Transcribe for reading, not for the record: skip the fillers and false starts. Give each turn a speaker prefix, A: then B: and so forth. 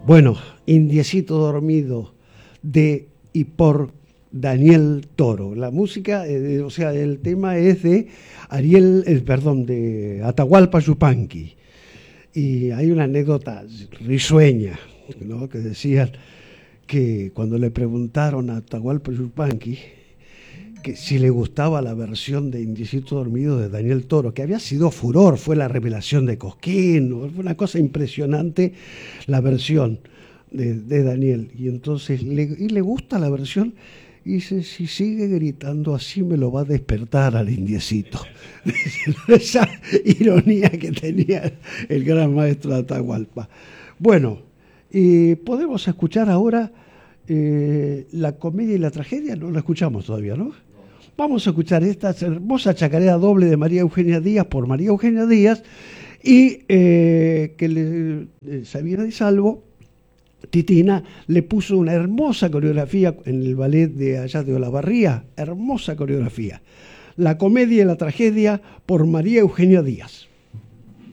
A: Bueno, Indiecito Dormido de y por Daniel Toro. La música, o sea, el tema es de de Atahualpa Yupanqui. Y hay una anécdota risueña, ¿no? Que decían que cuando le preguntaron a Atahualpa Yupanqui que si le gustaba la versión de Indiecito Dormido de Daniel Toro, que había sido furor, fue la revelación de Cosquín, fue una cosa impresionante la versión de Daniel. Y entonces le gusta la versión y dice, si sigue gritando así me lo va a despertar al indiecito. Esa ironía que tenía el gran maestro de Atahualpa. Bueno, podemos escuchar ahora la comedia y la tragedia, no la escuchamos todavía, ¿no? Vamos a escuchar esta hermosa chacarera doble de María Eugenia Díaz por María Eugenia Díaz y Sabina Di Salvo, Titina, le puso una hermosa coreografía en el ballet de allá de Olavarría, hermosa coreografía. La comedia y la tragedia por María Eugenia Díaz.